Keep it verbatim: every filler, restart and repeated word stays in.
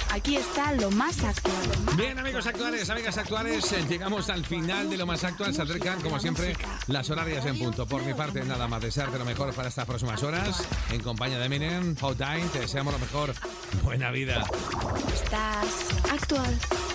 Aquí está lo más actual. Bien, amigos actuales, amigas actuales, eh, llegamos al final de lo más actual. Se acercan, como siempre, las horarias en punto. Por mi parte, nada más desearte lo mejor para estas próximas horas. En compañía de Eminem, Hot Time, te deseamos lo mejor. Buena vida. Estás actual.